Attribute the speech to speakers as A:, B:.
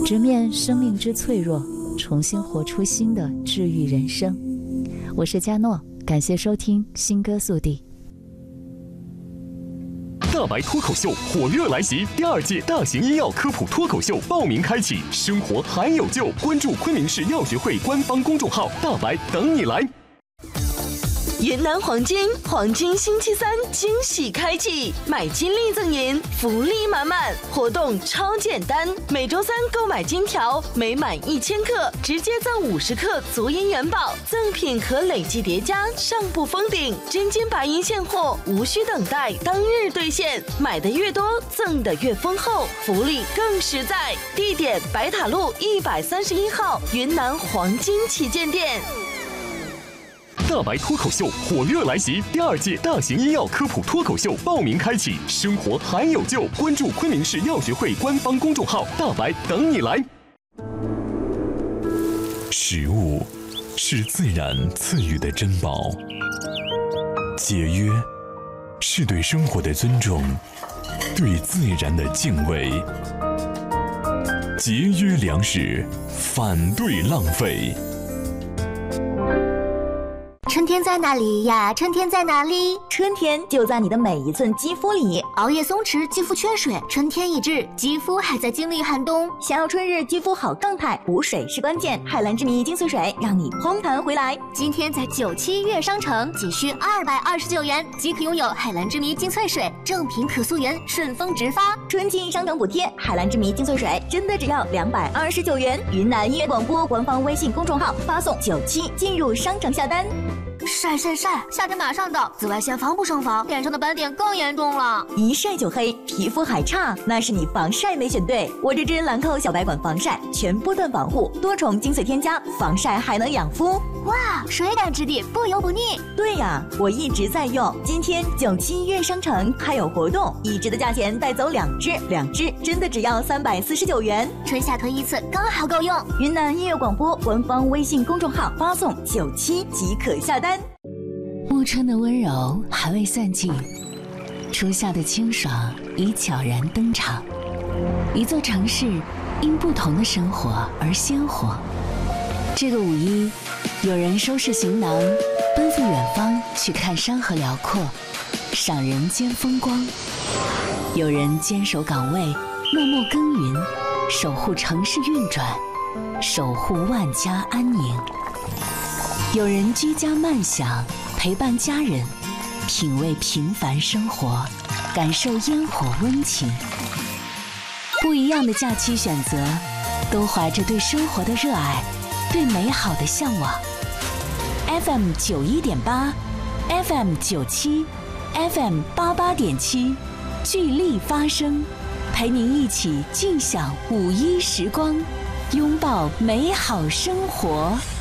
A: 直面生命之脆弱，重新活出新的治愈人生。我是佳诺，感谢收听新歌速递。
B: 大白脱口秀火热来袭，第2届大型医药科普脱口秀报名开启，生活还有救，关注昆明市药学会官方公众号，大白等你来。
C: 云南黄金星期3惊喜开启，买金立赠银，福利满满，活动超简单，每周3购买金条，每满1000克直接赠50克足银元宝，赠品可累计叠加，上不封顶，真金白银现货，无需等待，当日兑现，买的越多，赠的越丰厚，福利更实在。地点：白塔路131号云南黄金旗舰店。
B: 大白脱口秀火热来袭，第2届大型医药科普脱口秀报名开启，生活还有救，关注昆明市药学会官方公众号，大白等你来。
D: 食物是自然赐予的珍宝，节约是对生活的尊重，对自然的敬畏。节约粮食，反对浪费。
E: 春天在哪里呀？春天在哪里？
F: 春天就在你的每一寸肌肤里。
E: 熬夜松弛，肌肤缺水，春天已至，肌肤还在经历寒冬。
F: 想要春日肌肤好状态，补水是关键。海蓝之谜精粹水让你嘭弹回来。
E: 今天在97悦商城仅需229元即可拥有海蓝之谜精粹水，正品可溯源，顺丰直发。
F: 春季商城补贴，海蓝之谜精粹水真的只要229元。云南音乐广播官方微信公众号发送97进入商城下单。
E: 晒，夏天马上到，紫外线防不胜防，脸上的斑点更严重了。
F: 一晒就黑，皮肤还差，那是你防晒没选对。我这支兰蔻小白管防晒，全波段防护，多重精粹添加，防晒还能养肤。
E: 哇，水感质地，不油不腻。
F: 对呀，我一直在用。今天97悦商城还有活动，1支的价钱带走2支真的只要349元。
E: 春夏囤1次，刚好够用。
F: 云南音乐广播官方微信公众号发送97即可下单。
A: 暮春的温柔还未散尽，初夏的清爽已悄然登场。一座城市因不同的生活而鲜活。这个5一，有人收拾行囊，奔赴远方去看山河辽阔，赏人间风光；有人坚守岗位，默默耕耘，守护城市运转，守护万家安宁；有人居家慢享，陪伴家人，品味平凡生活，感受烟火温情。不一样的假期选择，都怀着对生活的热爱，对美好的向往。FM 91.8 FM 97 FM 88.7，聚力发声，陪您一起尽享5一时光，拥抱美好生活。